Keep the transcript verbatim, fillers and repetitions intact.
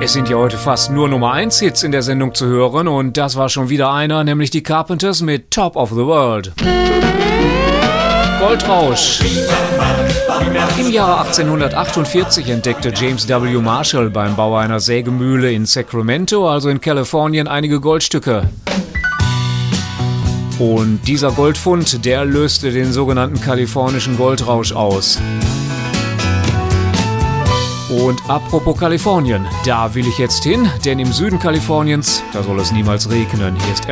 Es sind ja heute fast nur Nummer eins Hits in der Sendung zu hören und das war schon wieder einer, nämlich die Carpenters mit Top of the World. Goldrausch. Im Jahre achtzehnhundertachtundvierzig entdeckte James W. Marshall beim Bau einer Sägemühle in Sacramento, also in Kalifornien, einige Goldstücke. Und dieser Goldfund, der löste den sogenannten kalifornischen Goldrausch aus. Und apropos Kalifornien, da will ich jetzt hin, denn im Süden Kaliforniens, da soll es niemals regnen. Hier ist